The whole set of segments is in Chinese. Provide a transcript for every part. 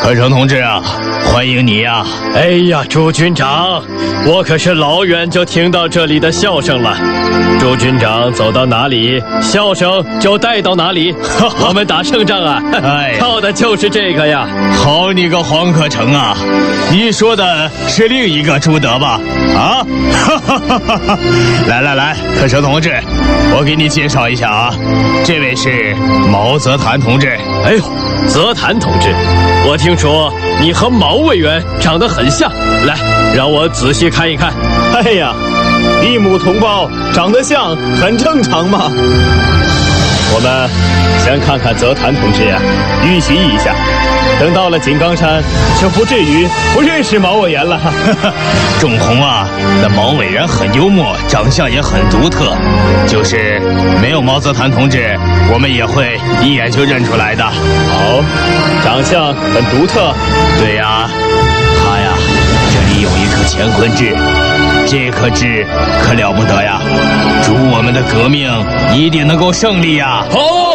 可成同志啊，欢迎你呀！ 哎呀，朱军长，我可是老远就听到这里的笑声了。朱军长走到哪里，笑声就带到哪里。我们打胜仗啊，靠的就是这个呀！ 好你个黄可成啊，你说的是另一个朱德吧？啊，来，可成同志，我给你介绍一下啊，这位是毛泽潭同志。 哎呦，泽潭同志，我听说你和毛委员长得很像，来，让我仔细看一看。 哎呀，异母同胞长得像很正常嘛。我们先看看泽潭同志呀，预习一下，等到了井冈山就不至于不认识毛委员了。 仲红啊，那毛委员很幽默，长相也很独特，就是没有毛泽潭同志，我们也会一眼就认出来的。 好，长相很独特。 对呀，他呀，这里有一颗乾坤痣，这颗痣可了不得呀！祝我们的革命一定能够胜利呀！ 好！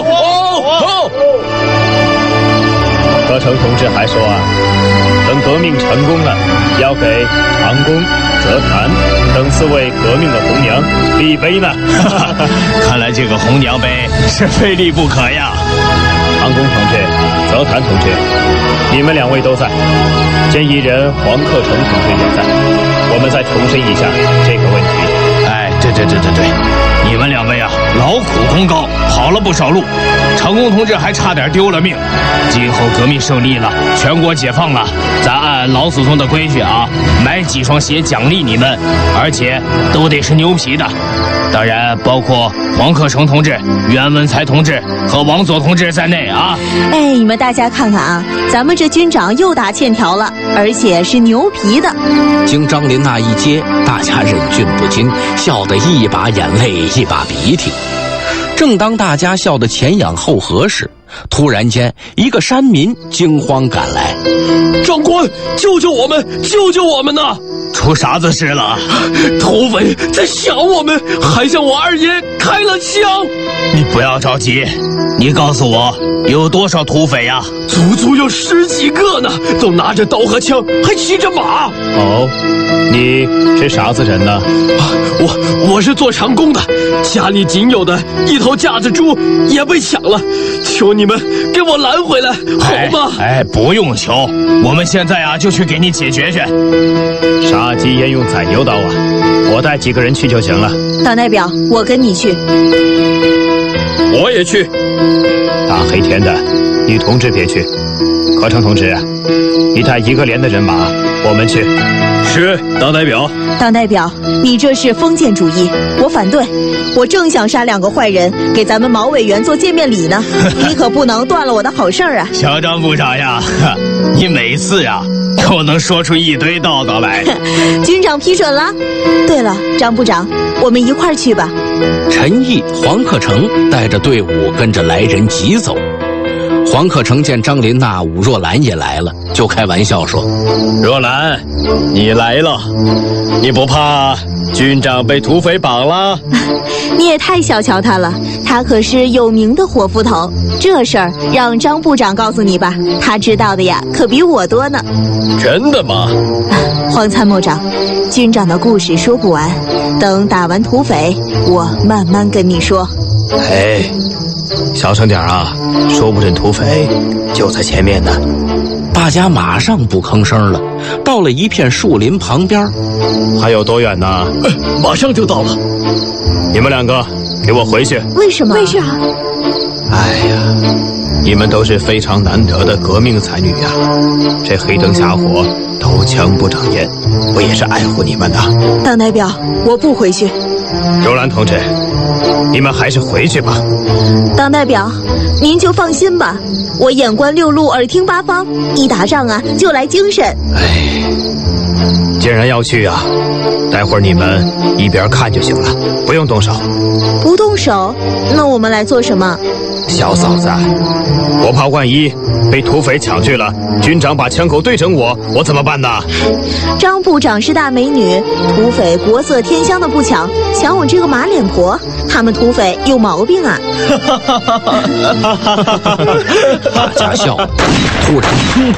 可成同志还说啊，等革命成功了，要给长工、泽潭等4位革命的红娘立碑呢。 看来这个红娘碑是非立不可呀！ 长工同志、泽潭同志，你们2位都在，建议人黄克成同志也在。我们再重申一下这个问题。 哎，对，你们2位啊，劳苦功高，跑了不少路。长工同志还差点丢了命。今后革命胜利了，全国解放了，咱按老祖宗的规矩啊，买几双鞋奖励你们，而且都得是牛皮的。当然包括黄克成同志、袁文才同志和王佐同志在内啊。 哎，你们大家看看啊，咱们这军长又打欠条了，而且是牛皮的。 经张琳娜一接，大家忍俊不禁，笑得一把眼泪一把鼻涕。正当大家笑得前仰后合时，突然间一个山民惊慌赶来：“ 长官，救救我们，救救我们呐！ 出啥子事了？ 土匪在想我们，还向我二爷开了枪。 你不要着急，你告诉我有多少土匪呀？ 足足有10几个呢，都拿着刀和枪，还骑着马。 哦，你是啥子人呢？ 我是做长工的，家里仅有的一头架子猪也被抢了，求你们给我拦回来，好吗？ 哎，不用求，我们现在啊就去给你解决去。 杀鸡焉用宰牛刀啊！我带几个人去就行了。 党代表，我跟你去。 我也去。 大黑天的，女同志别去。可成同志，你带1个连的人马，我们去。 是，党代表。 党代表，你这是封建主义，我反对。我正想杀2个坏人，给咱们毛委员做见面礼呢，你可不能断了我的好事儿啊！ 小张部长呀，你每次呀都能说出一堆道道来。 军长批准了。对了，张部长，我们一块儿去吧。 陈毅、黄克成带着队伍跟着来人急走。黄克成见张琳娜、武若兰也来了，就开玩笑说：“ 若兰，你来了，你不怕军长被土匪绑了？ 你也太小瞧他了，他可是有名的伙夫头。这事儿让张部长告诉你吧，他知道的呀，可比我多呢。” 真的吗？ 黄参谋长，军长的故事说不完，等打完土匪，我慢慢跟你说。 哎，小声点啊，说不准土匪就在前面呢。 大家马上不吭声了，到了一片树林旁边。 还有多远呢？ 马上就到了。 你们2个给我回去。 为什么？ 为啥？ 哎呀，你们都是非常难得的革命才女呀，这黑灯瞎火偷枪不长眼，我也是爱护你们的。 党代表，我不回去。 柔兰同志，你们还是回去吧。 党代表，您就放心吧，我眼观6路，耳听8方，一打仗啊就来精神。 哎，既然要去啊，待会儿你们一边看就行了，不用动手。 不动手？那我们来做什么？ 小嫂子，我怕万一被土匪抢去了，军长把枪口对准我怎么办呢？ 张部长是大美女，土匪国色天香的不抢，抢我这个马脸婆，他们土匪有毛病啊！ 大家笑，突然